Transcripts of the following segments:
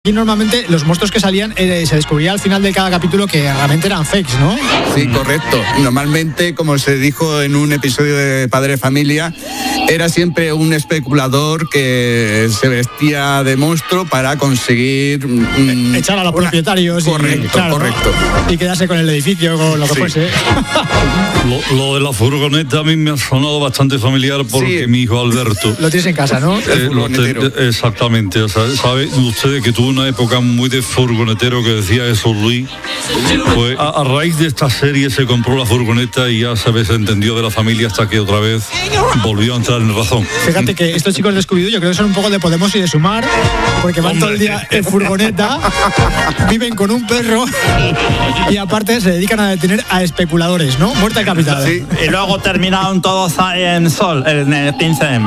Y normalmente los monstruos que salían se descubría al final de cada capítulo que realmente eran fakes, ¿no? Sí, correcto. Normalmente, como se dijo en un episodio de Padre Familia, era siempre un especulador que se vestía de monstruo para conseguir... echar a los propietarios. Correcto, claro, correcto. ¿no? Y quedarse con el edificio, con lo que fuese. Lo de la furgoneta a mí me ha sonado bastante familiar porque mi hijo Alberto... Lo tienes en casa, ¿no? Exactamente. O sea, ¿saben ustedes que tuvo una época muy de furgonetero que decía eso Luis? Pues a raíz de esta serie se compró la furgoneta y ya se desentendió de la familia hasta que otra vez volvió a entrar en razón. Fíjate que estos chicos de Scooby-Doo yo creo que son un poco de Podemos y de Sumar, porque van todo el día en furgoneta, viven con un perro y aparte se dedican a detener a especuladores, ¿no? Muerte al capital. Sí. Y luego terminaron todos en Sol, en el 15M.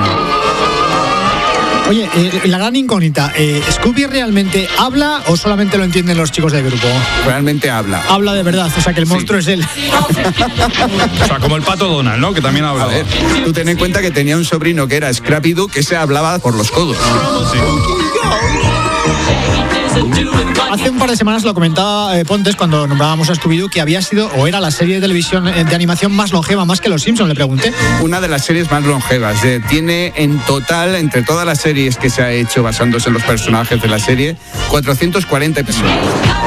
Oye, la gran incógnita, ¿Scooby realmente habla o solamente lo entienden los chicos del grupo? Realmente habla. Habla de verdad, o sea que el monstruo es él. O sea, como el Pato Donald, ¿no? Que también hablaba. A ver, tú ten en cuenta que tenía un sobrino que era Scrappy-Doo que se hablaba por los codos. Sí. Hace un par de semanas lo comentaba Pontes cuando nombrábamos a Scooby-Doo que había sido o era la serie de televisión de animación más longeva, más que Los Simpsons, le pregunté. Una de las series más longevas. Tiene en total, entre todas las series que se ha hecho basándose en los personajes de la serie, 440 episodios.